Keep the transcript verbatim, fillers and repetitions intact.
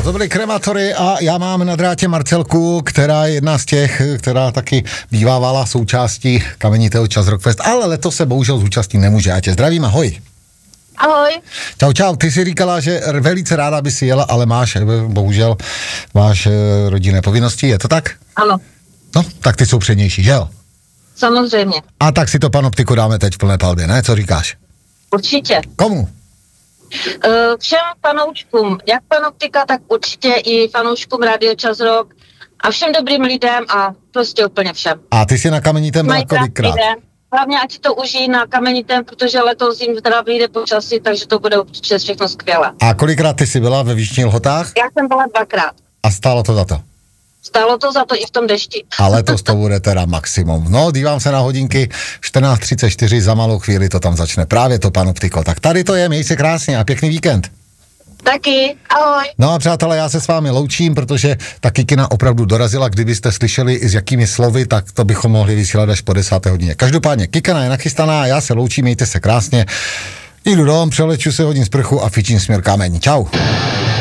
to byly Krematory a já mám na drátě Marcelku, která je jedna z těch, která taky bývávala součástí Kamenitého Čas Rock Fest, ale letos se bohužel zúčastnit nemůže. Já tě zdravím, ahoj. Ahoj. Čau, čau, ty jsi říkala, že velice ráda by si jela, ale máš, bohužel, máš rodinné povinnosti, je to tak? Ano. No, tak ty jsou přednější, že jo? Samozřejmě. A tak si to Panoptiku dáme teď v plné palbě, ne? Co říkáš? Určitě. Komu? Všem fanouškům, jak Panoptika, tak určitě i fanouškům Radio Čas Rock a všem dobrým lidem a prostě úplně všem. A ty jsi na Kamenitém byla kolikrát? Hlavně ať si to užijí na Kamenitém, protože letos jim teda vyjde počasí, takže to bude určitě všechno skvělé. A kolikrát ty jsi byla ve Vyšných Lhotách? Já jsem byla dvakrát. A stálo to za to? Stálo to za to i v tom dešti. A letos to bude teda maximum. No, dívám se na hodinky, čtrnáct třicet čtyři, za malou chvíli to tam začne. Právě to Panoptiko. Tak tady to je, měj se krásně a pěkný víkend. Taky, ahoj. No a přátelé, já se s vámi loučím, protože ta Kikina opravdu dorazila. Kdybyste slyšeli, s jakými slovy, tak to bychom mohli vysílat až po desáté hodině. Každopádně Kikina je nachystaná, já se loučím, mějte se krásně. Jdu dom, přeleču se, hodím sprchu a fičím směr Kámení. Čau.